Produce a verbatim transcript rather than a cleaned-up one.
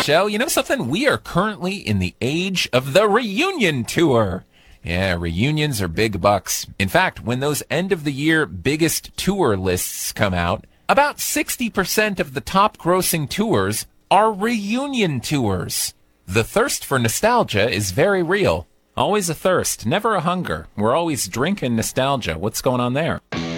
show. You know something? We are currently in the age of the reunion tour. Yeah, reunions are big bucks. In fact, when those end-of-the-year biggest tour lists come out, about sixty percent of the top-grossing tours are reunion tours. The thirst for nostalgia is very real. Always a thirst, never a hunger. We're always drinking nostalgia. What's going on there?